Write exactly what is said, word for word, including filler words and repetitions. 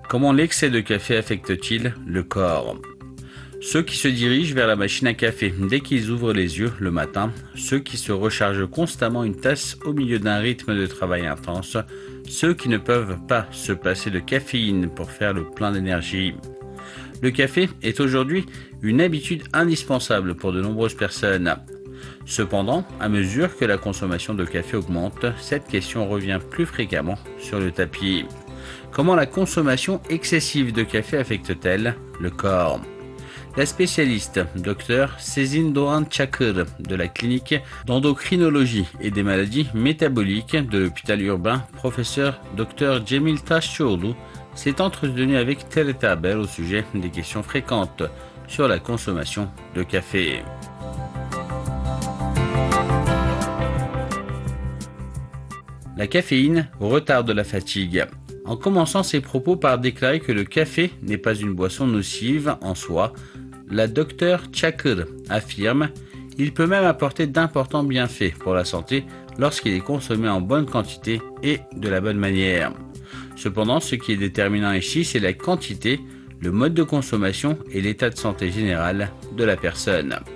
Comment l'excès de café affecte-t-il le corps? Ceux qui se dirigent vers la machine à café dès qu'ils ouvrent les yeux le matin, ceux qui se rechargent constamment une tasse au milieu d'un rythme de travail intense, ceux qui ne peuvent pas se passer de caféine pour faire le plein d'énergie. Le café est aujourd'hui une habitude indispensable pour de nombreuses personnes. Cependant, à mesure que la consommation de café augmente, cette question revient plus fréquemment sur le tapis. Comment la consommation excessive de café affecte-t-elle le corps? La spécialiste, Dr Sezin Doran Çakır de la clinique d'endocrinologie et des maladies métaboliques de l'hôpital urbain, professeur Dr Cemil Taşçıoğlu, s'est entretenu avec T R T Haber au sujet des questions fréquentes sur la consommation de café. La caféine retarde la fatigue. En commençant ses propos par déclarer que le café n'est pas une boisson nocive en soi, la Dr Çakır affirme « Il peut même apporter d'importants bienfaits pour la santé lorsqu'il est consommé en bonne quantité et de la bonne manière. » Cependant, ce qui est déterminant ici, c'est la quantité, le mode de consommation et l'état de santé général de la personne.